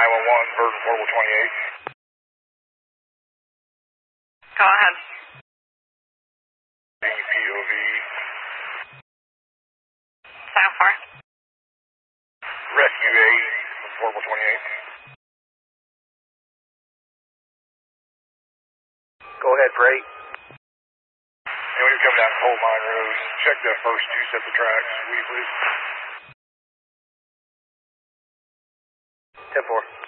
911, Burton Portable 28. Go ahead. POV. Sound far. Rescue 8, Portable 28. Go ahead, Freight. And when you come down Coal Mine Road, check the first two sets of tracks, will you please? 10-4.